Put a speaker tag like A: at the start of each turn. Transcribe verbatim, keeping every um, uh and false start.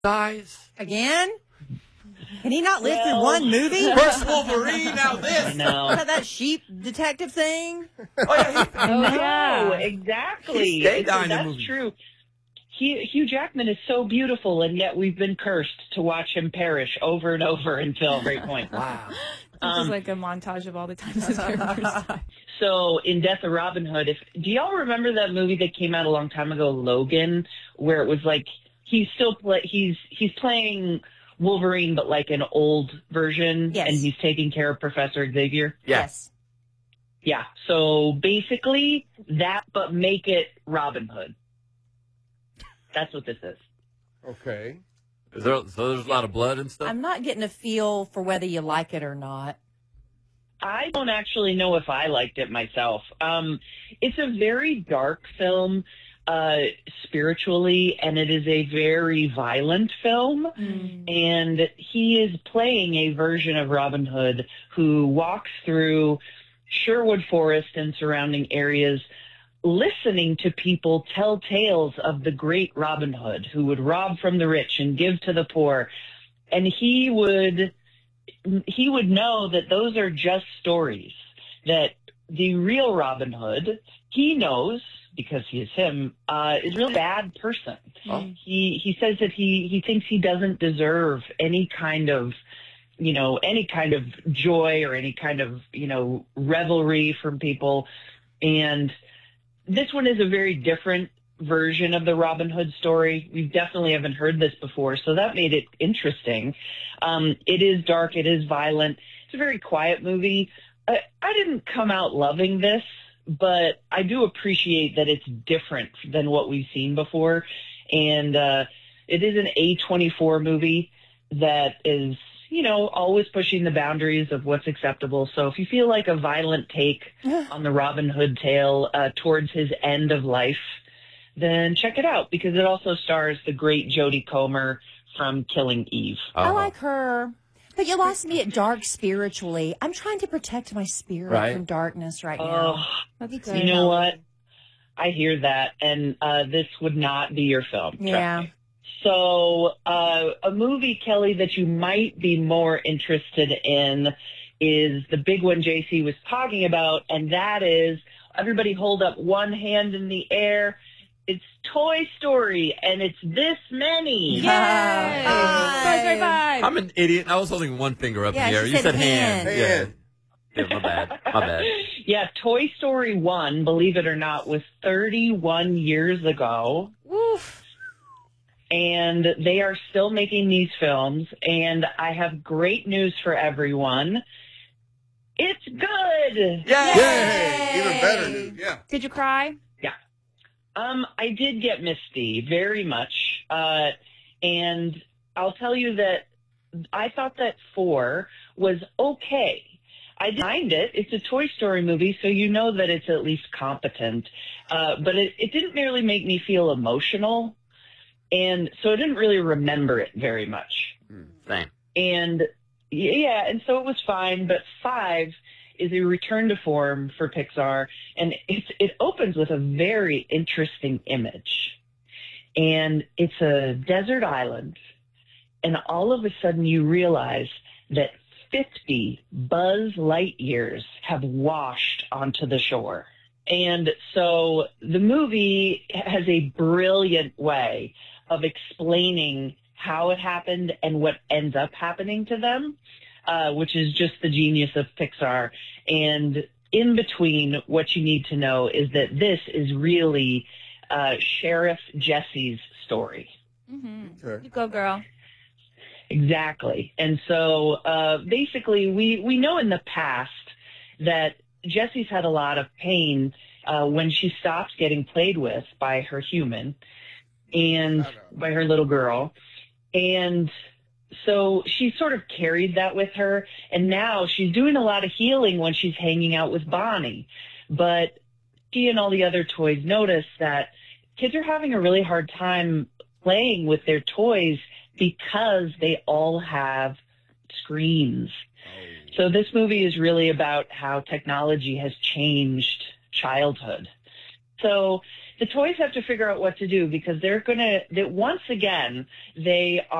A: dies
B: again. Can he not live
C: Well,
B: through one movie?
A: First Wolverine, now this.
C: No.
B: About that sheep detective thing?
A: Oh, yeah, he,
D: Oh,
C: no,
D: yeah.
C: exactly.
A: He stayed
C: It's-
A: on the
C: that's
A: movie.
C: true. He, Hugh Jackman is so beautiful, and yet we've been cursed to watch him perish over and over until Great Point.
A: wow.
D: It's
C: Um,
D: just like a montage of all the times his characters die.
C: So in Death of Robin Hood, if do y'all remember that movie that came out a long time ago, Logan, where it was like he's still play he's he's playing Wolverine, but like an old version,
B: Yes.
C: and he's taking care of Professor Xavier.
A: Yes.
C: Yeah. So basically that, but make it Robin Hood. That's what this is.
E: Okay.
A: Is there, so there's a lot of blood and stuff?
B: I'm not getting a feel for whether you like it or not.
C: I don't actually know if I liked it myself. Um, it's a very dark film uh, spiritually, and it is a very violent film.
D: Mm.
C: And he is playing a version of Robin Hood who walks through Sherwood Forest and surrounding areas listening to people tell tales of the great Robin Hood who would rob from the rich and give to the poor. And he would he would know that those are just stories, that the real Robin Hood, he knows, because he is him, uh, is a really bad person.
A: Oh.
C: He he says that he, he thinks he doesn't deserve any kind of, you know, any kind of joy or any kind of, you know, revelry from people. And this one is a very different version of the Robin Hood story. We definitely haven't heard this before, so that made it interesting. Um, it is dark. It is violent. It's a very quiet movie. I, I didn't come out loving this, but I do appreciate that it's different than what we've seen before. And uh, it is an A twenty-four movie that is, you know, always pushing the boundaries of what's acceptable. So if you feel like a violent take on the Robin Hood tale uh, towards his end of life, then check it out, because it also stars the great Jodie Comer from Killing Eve.
A: Oh.
B: I like her. But you lost me at dark spiritually. I'm trying to protect my spirit
A: Right.
B: from darkness right
C: Oh,
B: now.
D: That's
C: you
D: good.
C: know what? I hear that, and uh, this would not be your film. trust
B: Yeah.
C: me. So uh, a movie, Kelly, that you might be more interested in is the big one J C was talking about, and that is, everybody hold up one hand in the air. It's Toy Story, and it's this many.
D: Yay!
B: Five.
D: Toy Story five.
A: I'm an idiot. I was holding one finger up
B: Yeah,
A: in the air.
B: she
A: You
B: said
A: said hand.
B: hand.
E: Hand.
A: Yeah. Yeah, my bad. My bad.
C: Yeah, Toy Story one, believe it or not, was thirty-one years ago.
D: Woof.
C: And they are still making these films, and I have great news for everyone. It's good.
A: Yay!
E: Yay! Even better news. Yeah.
D: Did you cry?
C: Um, I did get misty very much, uh, and I'll tell you that I thought that four was okay. I didn't mind it. It's a Toy Story movie, so you know that it's at least competent. Uh, but it, it didn't really make me feel emotional, and so I didn't really remember it very much.
A: Same.
C: And yeah, and so it was fine. But five is a return to form for Pixar, and it's, it opens with a very interesting image. And it's a desert island, and all of a sudden you realize that fifty Buzz Lightyears have washed onto the shore. And so the movie has a brilliant way of explaining how it happened and what ends up happening to them, uh, which is just the genius of Pixar. And in between, what you need to know is that this is really uh, Sheriff Jesse's story.
D: Mm-hmm.
E: Okay.
D: You go, girl.
C: Exactly. And so uh, basically, we, we know in the past that Jesse's had a lot of pain uh, when she stopped getting played with by her human and by her little girl. And so she sort of carried that with her. And now she's doing a lot of healing when she's hanging out with Bonnie. But she and all the other toys notice that kids are having a really hard time playing with their toys because they all have screens. So this movie is really about how technology has changed childhood. So the toys have to figure out what to do because they're going to, that once again, they